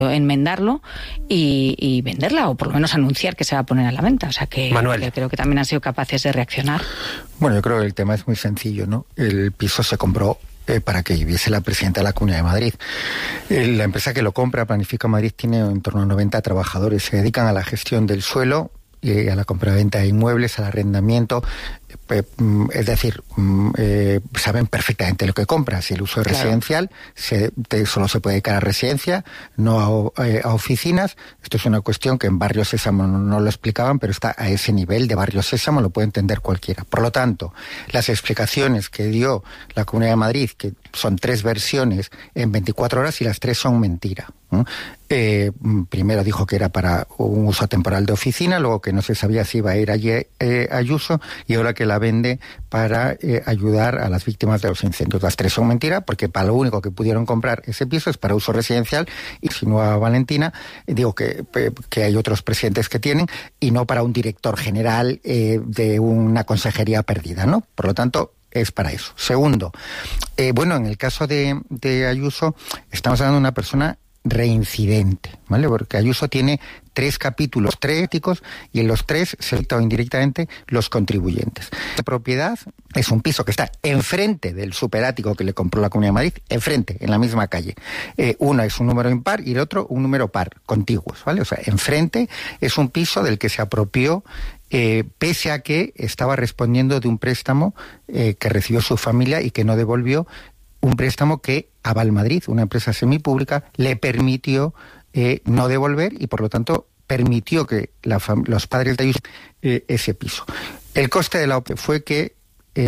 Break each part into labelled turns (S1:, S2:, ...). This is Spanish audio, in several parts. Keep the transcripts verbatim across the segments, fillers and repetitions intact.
S1: enmendarlo y, y venderla, o por lo menos anunciar que se va a poner a la venta. O sea que, que creo que también han sido capaces de reaccionar.
S2: Bueno, yo creo que el tema es muy sencillo, ¿no? El piso se compró eh, para que viviese la presidenta de la Comunidad de Madrid. Eh, la empresa que lo compra, Planifica Madrid, tiene en torno a noventa trabajadores. Se dedican a la gestión del suelo, eh, a la compraventa de inmuebles, al arrendamiento. Eh, es decir, eh, saben perfectamente lo que compran. Si el uso es claro. residencial, se, te, solo se puede dedicar a residencia, no a, eh, a oficinas. Esto es una cuestión que en Barrio Sésamo no, no lo explicaban, pero está a ese nivel de Barrio Sésamo, lo puede entender cualquiera. Por lo tanto, las explicaciones que dio la Comunidad de Madrid, que son tres versiones en veinticuatro horas, y las tres son mentira. ¿no? Eh, primero dijo que era para un uso temporal de oficina, luego que no se sabía si iba a ir allí eh, Ayuso, y ahora que la vende para eh, ayudar a las víctimas de los incendios. Las tres son mentiras, porque para lo único que pudieron comprar ese piso es para uso residencial, y si no a Valentina, digo que, que hay otros presidentes que tienen, y no para un director general eh, de una consejería perdida, ¿no? Por lo tanto, es para eso. Segundo, eh, bueno, en el caso de, de Ayuso, estamos hablando de una persona reincidente, ¿vale? Porque Ayuso tiene tres capítulos tres éticos, y en los tres se afectan indirectamente los contribuyentes. La propiedad es un piso que está enfrente del superático que le compró la Comunidad de Madrid, enfrente, en la misma calle. Eh, uno es un número impar y el otro un número par, contiguos, ¿vale? O sea, enfrente es un piso del que se apropió Eh, pese a que estaba respondiendo de un préstamo eh, que recibió su familia y que no devolvió, un préstamo que Aval Madrid, una empresa semipública, le permitió eh, no devolver, y por lo tanto permitió que la fam- los padres de Ayuso eh, ese piso. El coste de la O P E fue que eh,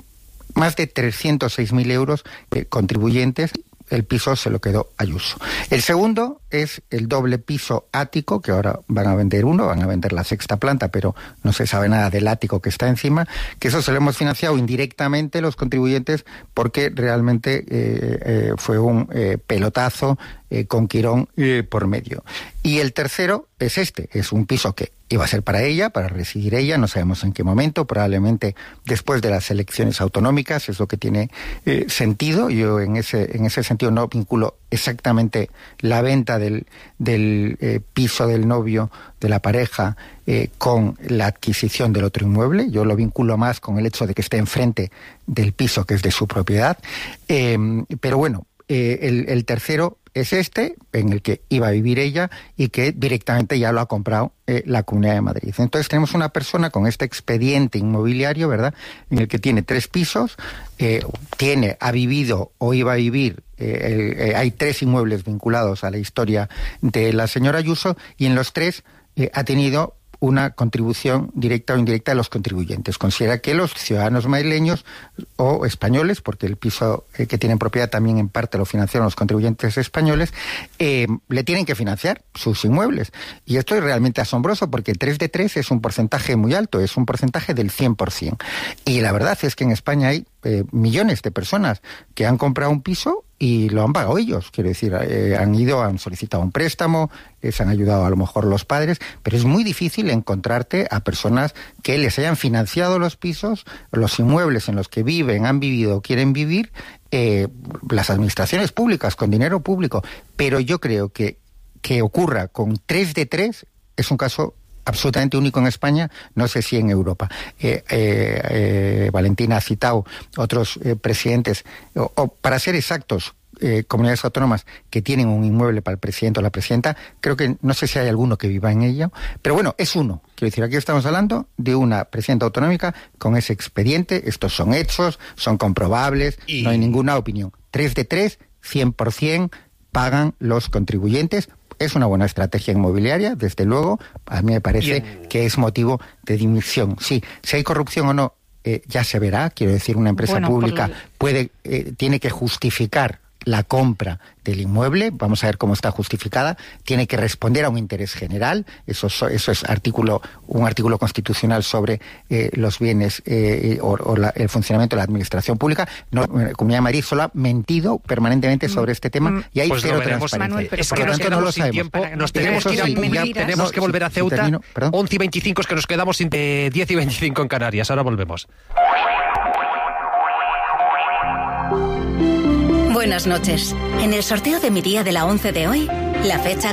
S2: más de trescientos seis mil euros eh, contribuyentes, el piso se lo quedó Ayuso. El segundo es el doble piso ático, que ahora van a vender uno, van a vender la sexta planta, pero no se sabe nada del ático que está encima, que eso se lo hemos financiado indirectamente los contribuyentes, porque realmente eh, eh, fue un eh, pelotazo eh, con Quirón eh, por medio. Y el tercero es este, es un piso que iba a ser para ella, para residir ella, no sabemos en qué momento, probablemente después de las elecciones autonómicas, es lo que tiene eh, sentido. Yo en ese, en ese sentido no vinculo exactamente la venta del, del eh, piso del novio, de la pareja, eh, con la adquisición del otro inmueble. Yo lo vinculo más con el hecho de que esté enfrente del piso que es de su propiedad. Eh, pero bueno, eh, el, el tercero es este, en el que iba a vivir ella y que directamente ya lo ha comprado eh, la Comunidad de Madrid. Entonces tenemos una persona con este expediente inmobiliario, ¿verdad?, en el que tiene tres pisos, eh, tiene, ha vivido o iba a vivir, eh, el, eh, hay tres inmuebles vinculados a la historia de la señora Ayuso, y en los tres eh, ha tenido una contribución directa o indirecta de los contribuyentes. Considera que los ciudadanos madrileños o españoles, porque el piso eh, que tienen propiedad también en parte lo financiaron los contribuyentes españoles, eh, le tienen que financiar sus inmuebles. Y esto es realmente asombroso, porque tres de tres es un porcentaje muy alto, es un porcentaje del cien por ciento. Y la verdad es que en España hay eh, millones de personas que han comprado un piso y lo han pagado ellos, quiero decir, eh, han ido, han solicitado un préstamo, les han ayudado a lo mejor los padres, pero es muy difícil encontrarte a personas que les hayan financiado los pisos, los inmuebles en los que viven, han vivido o quieren vivir, eh, las administraciones públicas, con dinero público. Pero yo creo que que ocurra con tres de tres es un caso absolutamente único en España, no sé si en Europa. Eh, eh, eh, Valentina ha citado otros eh, presidentes, o, o para ser exactos, eh, comunidades autónomas que tienen un inmueble para el presidente o la presidenta. Creo que, no sé si hay alguno que viva en ello, pero bueno, es uno. Quiero decir, aquí estamos hablando de una presidenta autonómica con ese expediente. Estos son hechos, son comprobables, y no hay ninguna opinión. Tres de tres, cien por ciento pagan los contribuyentes. Es una buena estrategia inmobiliaria, desde luego. A mí me parece Bien. que es motivo de dimisión. Sí, si hay corrupción o no, eh, ya se verá. Quiero decir, una empresa bueno, pública la... puede, eh, tiene que justificar la compra del inmueble, vamos a ver cómo está justificada, tiene que responder a un interés general, eso, eso es artículo, un artículo constitucional sobre eh, los bienes eh, o, o la, el funcionamiento de la administración pública. No, la Comunidad de Madrid solo ha mentido permanentemente sobre este tema mm, y hay
S3: pues
S2: cero
S3: transparencia.
S2: Manuel,
S3: es que nos quedamos no sin tiempo, nos tenemos que ir a sí, tenemos que volver a Ceuta, termino, once y veinticinco, es que nos quedamos sin eh, diez y veinticinco en Canarias, ahora volvemos.
S4: Buenas noches. En el sorteo de mi día de la once de hoy, la fecha